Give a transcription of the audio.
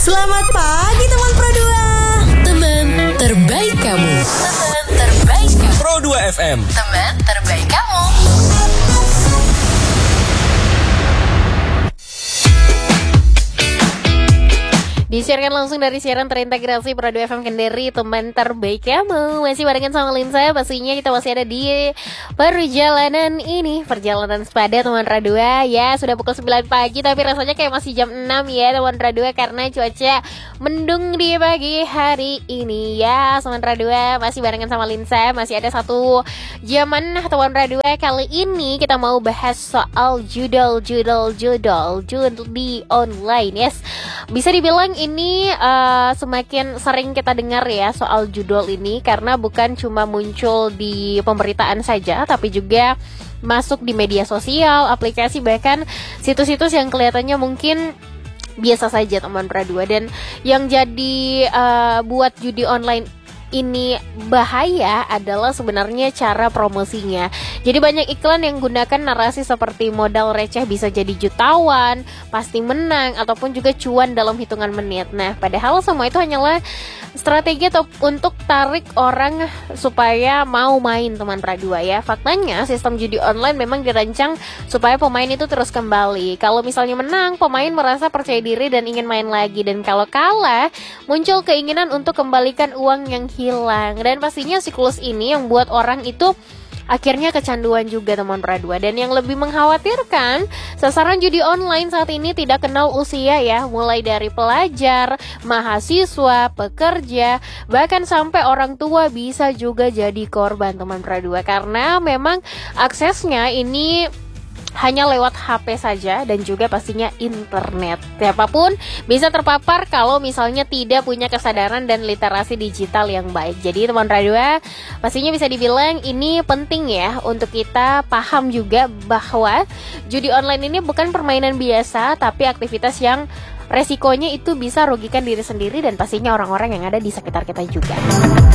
Selamat pagi teman Pro 2. Teman terbaik kamu. Teman terbaik kamu. Pro 2 FM. Teman terbaik kamu. Disiarkan langsung dari siaran terintegrasi Pro 2 FM Kendari, teman terbaik kamu. Masih barengan sama Linsa, pastinya kita masih ada di perjalanan ini, perjalanan sepada teman Radua. Ya, sudah pukul 9 pagi tapi rasanya kayak masih jam 6 ya teman Radua, karena cuaca mendung di pagi hari ini ya. Teman Radua masih barengan sama Linsa, masih ada satu jaman teman Radua. Kali ini kita mau bahas soal judul di online. Yes, bisa dibilang ini semakin sering kita dengar ya soal judul ini, karena bukan cuma muncul di pemberitaan saja, tapi juga masuk di media sosial, aplikasi, bahkan situs-situs yang kelihatannya mungkin biasa saja teman Pradua. Dan yang jadi buat judi online ini bahaya adalah sebenarnya cara promosinya. Jadi banyak iklan yang gunakan narasi seperti modal receh bisa jadi jutawan, pasti menang, ataupun juga cuan dalam hitungan menit. Nah, padahal semua itu hanyalah strategi untuk tarik orang supaya mau main teman Pradua ya. Faktanya sistem judi online memang dirancang supaya pemain itu terus kembali. Kalau misalnya menang, pemain merasa percaya diri dan ingin main lagi, dan kalau kalah, muncul keinginan untuk kembalikan uang yang hilang. Dan pastinya siklus ini yang buat orang itu akhirnya kecanduan juga teman Pradua. Dan yang lebih mengkhawatirkan, sasaran judi online saat ini tidak kenal usia ya, mulai dari pelajar, mahasiswa, pekerja, bahkan sampai orang tua bisa juga jadi korban teman Pradua, karena memang aksesnya ini hanya lewat HP saja dan juga pastinya internet. Siapapun bisa terpapar kalau misalnya tidak punya kesadaran dan literasi digital yang baik. Jadi teman Radua, pastinya bisa dibilang ini penting ya untuk kita paham juga bahwa judi online ini bukan permainan biasa, tapi aktivitas yang resikonya itu bisa rugikan diri sendiri dan pastinya orang-orang yang ada di sekitar kita juga.